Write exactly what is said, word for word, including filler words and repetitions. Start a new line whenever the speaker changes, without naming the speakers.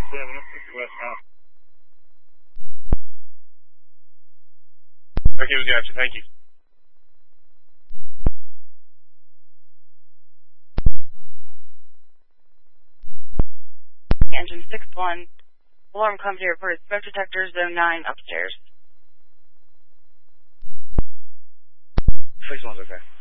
seven, up fifty West House.
Okay, we got you. Thank you.
Engine six one. Alarm company reported smoke detector zone nine upstairs.
six one's okay.